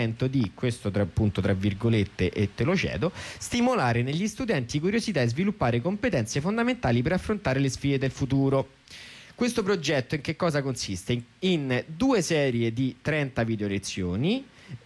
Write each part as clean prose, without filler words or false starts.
di questo appunto tra virgolette e te lo cedo, stimolare negli studenti curiosità e sviluppare competenze fondamentali per affrontare le sfide del futuro. Questo progetto in che cosa consiste? In 2 serie di 30 video lezioni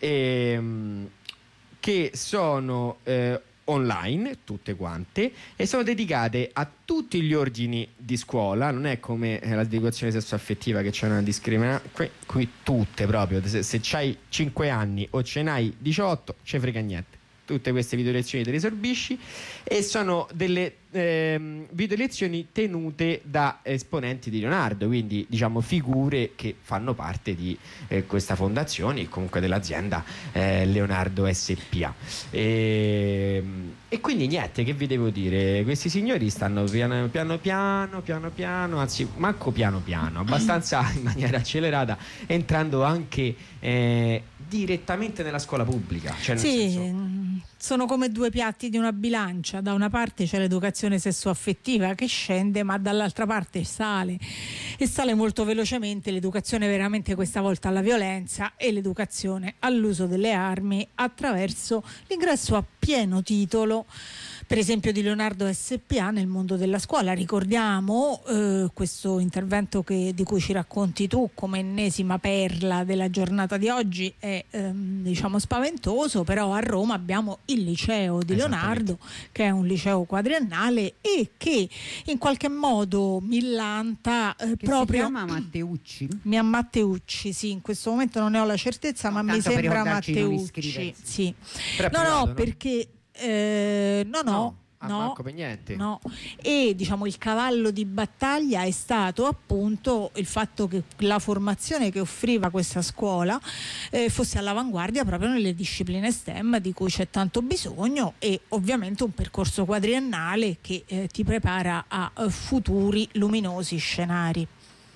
che sono online, tutte quante, e sono dedicate a tutti gli ordini di scuola. Non è come l'educazione sessuaffettiva che c'è una discriminazione, qui tutte proprio, se c'hai 5 anni o ce n'hai 18 ce frega niente, tutte queste video lezioni te le sorbisci, e sono delle video lezioni tenute da esponenti di Leonardo, quindi diciamo figure che fanno parte di questa fondazione e comunque dell'azienda Leonardo SPA, e quindi niente, che vi devo dire, questi signori stanno piano piano, anzi manco piano piano, abbastanza in maniera accelerata, entrando anche direttamente nella scuola pubblica, cioè nel senso... Sono come 2 piatti di una bilancia: da una parte c'è l'educazione sessuaffettiva che scende, ma dall'altra parte sale, e sale molto velocemente l'educazione veramente questa volta alla violenza e l'educazione all'uso delle armi attraverso l'ingresso a pieno titolo, per esempio, di Leonardo SPA nel mondo della scuola. Ricordiamo questo intervento di cui ci racconti tu come ennesima perla della giornata di oggi, è diciamo spaventoso, però a Roma abbiamo il liceo di Leonardo, che è un liceo quadriennale e che in qualche modo millanta proprio... Si chiama Matteucci? Matteucci, sì, in questo momento non ne ho la certezza, ma mi sembra Matteucci. Sì. No, perché... No, manco per niente. No. E diciamo il cavallo di battaglia è stato appunto il fatto che la formazione che offriva questa scuola fosse all'avanguardia proprio nelle discipline STEM di cui c'è tanto bisogno, e ovviamente un percorso quadriennale che ti prepara a futuri luminosi scenari.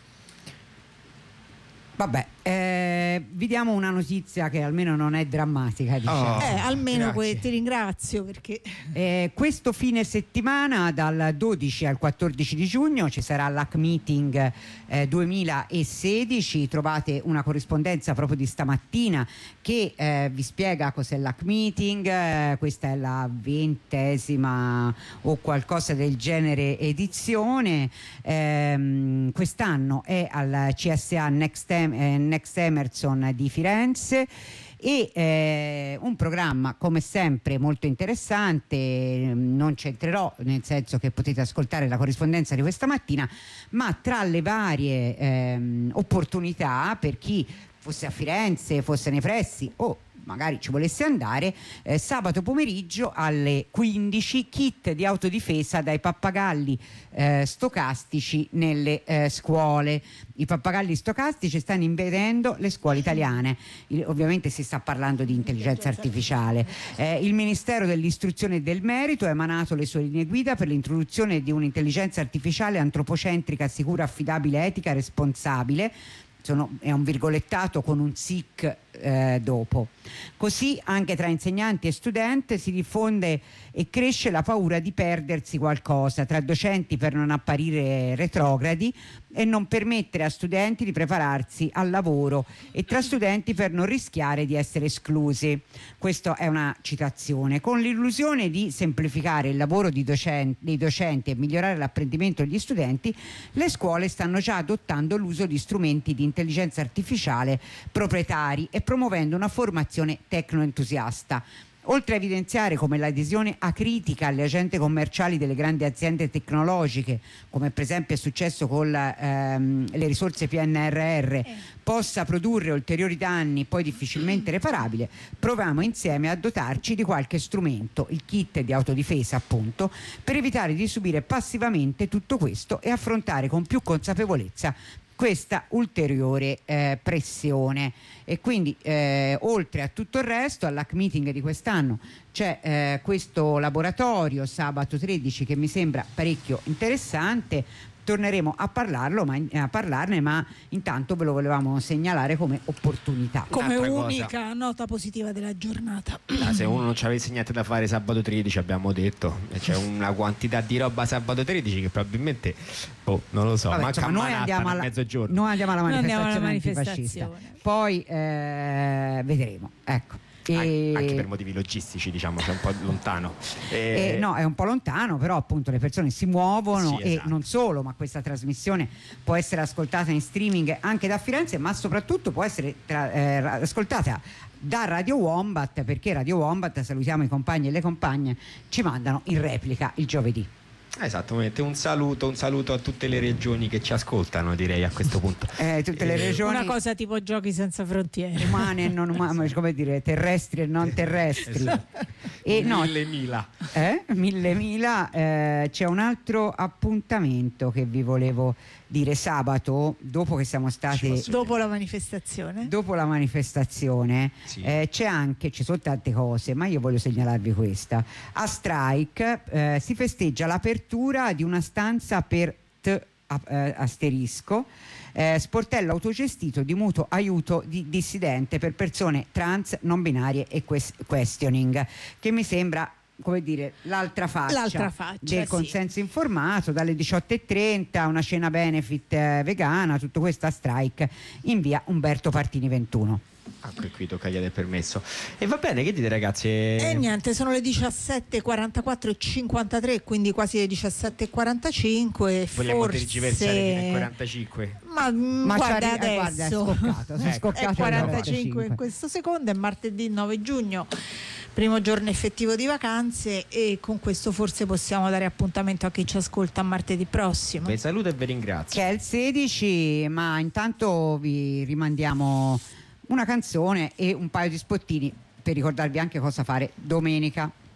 Vabbè, vi diamo una notizia che almeno non è drammatica, diciamo. Almeno ti ringrazio, perché questo fine settimana dal 12 al 14 di giugno ci sarà l'Hack Meeting 2016. Trovate una corrispondenza proprio di stamattina che vi spiega cos'è l'Hack Meeting. Questa è la 20ª o qualcosa del genere edizione. Quest'anno è al CSA Next Emerson di Firenze, e un programma come sempre molto interessante. Non ci entrerò, nel senso che potete ascoltare la corrispondenza di questa mattina, ma tra le varie opportunità per chi fosse a Firenze, fosse nei pressi o magari ci volesse andare, sabato pomeriggio alle 15 kit di autodifesa dai pappagalli stocastici nelle scuole. I pappagalli stocastici stanno invadendo le scuole italiane. Ovviamente si sta parlando di intelligenza artificiale. Il Ministero dell'Istruzione e del Merito ha emanato le sue linee guida per l'introduzione di un'intelligenza artificiale antropocentrica, sicura, affidabile, etica, responsabile. È un virgolettato con un SIC dopo. Così anche tra insegnanti e studenti si diffonde e cresce la paura di perdersi qualcosa, tra docenti per non apparire retrogradi e non permettere a studenti di prepararsi al lavoro, e tra studenti per non rischiare di essere esclusi. Questa è una citazione. Con l'illusione di semplificare il lavoro dei docenti e migliorare l'apprendimento degli studenti, le scuole stanno già adottando l'uso di strumenti di intelligenza artificiale proprietari e promuovendo una formazione tecnoentusiasta. Oltre a evidenziare come l'adesione acritica alle agende commerciali delle grandi aziende tecnologiche, come per esempio è successo con le risorse PNRR, possa produrre ulteriori danni poi difficilmente reparabili, proviamo insieme a dotarci di qualche strumento, il kit di autodifesa appunto, per evitare di subire passivamente tutto questo e affrontare con più consapevolezza questa ulteriore pressione. E quindi oltre a tutto il resto, all'Hack Meeting di quest'anno c'è questo laboratorio sabato 13 che mi sembra parecchio interessante. torneremo a parlarne, ma intanto ve lo volevamo segnalare come opportunità. Come Un'altra unica nota positiva della giornata. Se uno non ci avesse niente da fare sabato 13, abbiamo detto, c'è una quantità di roba sabato 13 che probabilmente non lo so. Vabbè, manca insomma, noi andiamo a mezzogiorno. alla manifestazione manifestazione. antifascista, poi vedremo, ecco. Anche per motivi logistici, diciamo, c'è un po' lontano. No, è un po' lontano, però appunto le persone si muovono, sì, e esatto. non solo, ma questa trasmissione può essere ascoltata in streaming anche da Firenze, ma soprattutto può essere ascoltata da Radio Wombat, perché Radio Wombat, salutiamo i compagni e le compagne, ci mandano in replica il giovedì. Esattamente, un saluto a tutte le regioni che ci ascoltano, direi a questo punto. Tutte le regioni, Una cosa tipo Giochi senza frontiere, umane e non umane, come dire, terrestri e non terrestri. Esatto. E no, mille, c'è un altro appuntamento che vi volevo dire. Sabato, dopo che siamo stati dopo la manifestazione, sì. Ci sono tante cose, ma io voglio segnalarvi questa. A Strike si festeggia l'apertura di una stanza per asterisco, sportello autogestito di mutuo aiuto di dissidente per persone trans, non binarie e questioning, che mi sembra, come dire, l'altra faccia del consenso informato. Dalle 18:30 una cena benefit vegana, tutto questo a Strike in via Umberto Partini 21. Qui tocca chiedere permesso. E va bene, che dite ragazzi? E niente, sono le 17:44 e 53, quindi quasi le 17:45. Vogliamo tergiversare fino ai 45? Ma guarda, adesso è scoccato, è 45 in questo secondo, è martedì 9 giugno, primo giorno effettivo di vacanze, e con questo forse possiamo dare appuntamento a chi ci ascolta martedì prossimo. Vi saluto e vi ringrazio. Che è il 16, ma intanto vi rimandiamo una canzone e un paio di spottini per ricordarvi anche cosa fare domenica.